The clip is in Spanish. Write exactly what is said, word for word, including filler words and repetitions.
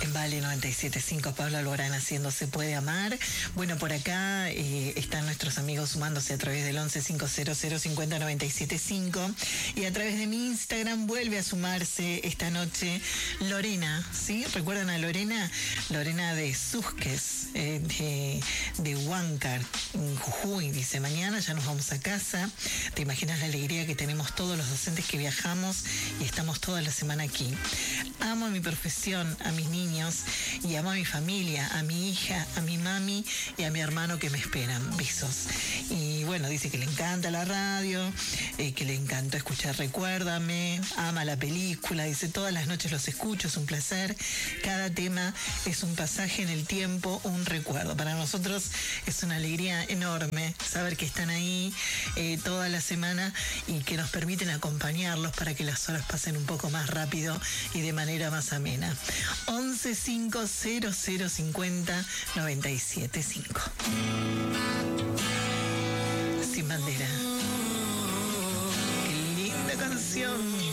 En Vale noventa y siete punto cinco, Pablo Alborán haciendo Se Puede Amar. Bueno, por acá eh, están nuestros amigos sumándose a través del once cinco cero cero cincuenta noventa y siete cinco, y a través de mi Instagram vuelve a sumarse esta noche Lorena, ¿sí? ¿Recuerdan a Lorena? Lorena de Susques, eh, de, de Huáncar, en Jujuy. Dice, mañana ya nos vamos a casa. ¿Te imaginas la alegría que tenemos todos los docentes que viajamos y estamos toda la semana aquí? Amo a mi profesión, a mis niños, y amo a mi familia, a mi hija, a mi mami y a mi hermano que me esperan. Besos. Y bueno, dice que le encanta la radio, eh, que le encantó escuchar Recuérdame, ama la película, dice, todas las noches los escucho, es un placer. Cada tema es un pasaje en el tiempo, un recuerdo. Para nosotros es una alegría enorme saber que están ahí eh, toda la semana y que nos permiten acompañarlos para que las horas pasen un poco más rápido y de manera más amena. once cinco cero cero cincuenta noventa y siete cinco. Sin bandera. Qué linda canción.